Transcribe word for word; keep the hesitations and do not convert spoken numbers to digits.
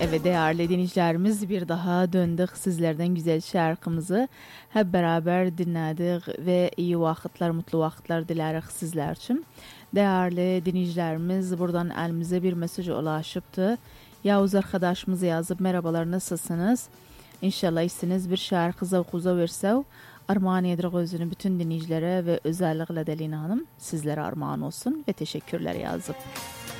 Evet değerli dinleyicilerimiz, bir daha döndük sizlerden güzel şarkımızı hep beraber dinledik ve iyi vakitler, mutlu vakitler dileriz sizler için. Değerli dinleyicilerimiz, buradan elimize bir mesaj ulaşıptı. Yavuz arkadaşımız yazıp merhabalar, nasılsınız? İnşallah iyisiniz. Bir şarkı zavkuza versev armağan edir gözünü bütün dinleyicilere ve özellikle de Lina Hanım sizlere armağan olsun ve teşekkürler yazıp.